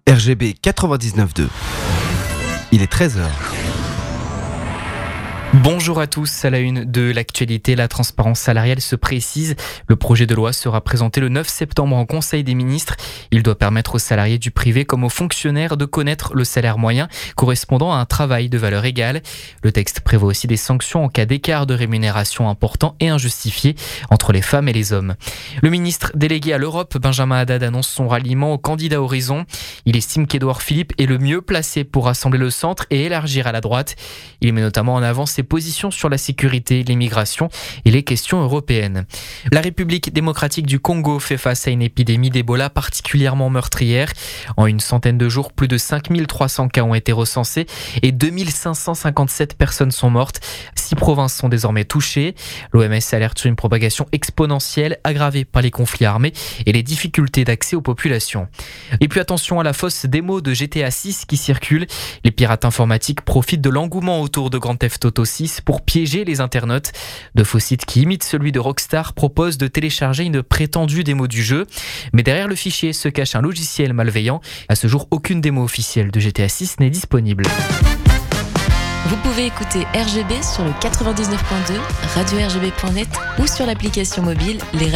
RGB 99.2. Il est 13h. Bonjour à tous, à la une de l'actualité, la transparence salariale se précise. Le projet de loi sera présenté le 9 septembre en Conseil des ministres. Il doit permettre aux salariés du privé comme aux fonctionnaires de connaître le salaire moyen correspondant à un travail de valeur égale. Le texte prévoit aussi des sanctions en cas d'écart de rémunération important et injustifié entre les femmes et les hommes. Le ministre délégué à l'Europe, Benjamin Haddad, annonce son ralliement au candidat Horizon. Il estime qu'Édouard Philippe est le mieux placé pour rassembler le centre et élargir à la droite. Il met notamment en avant ses positions sur la sécurité, l'immigration et les questions européennes. La République démocratique du Congo fait face à une épidémie d'Ebola particulièrement meurtrière. En une centaine de jours, plus de 5300 cas ont été recensés et 2557 personnes sont mortes. 6 provinces sont désormais touchées. L'OMS alerte sur une propagation exponentielle aggravée par les conflits armés et les difficultés d'accès aux populations. Et puis attention à la fausse démo de GTA 6 qui circule. Les pirates informatiques profitent de l'engouement autour de Grand Theft Auto 6 pour piéger les internautes. De faux sites qui imitent celui de Rockstar proposent de télécharger une prétendue démo du jeu. Mais derrière le fichier se cache un logiciel malveillant. À ce jour, aucune démo officielle de GTA 6 n'est disponible. Vous pouvez écouter RGB sur le 99.2, radio-rgb.net ou sur l'application mobile Les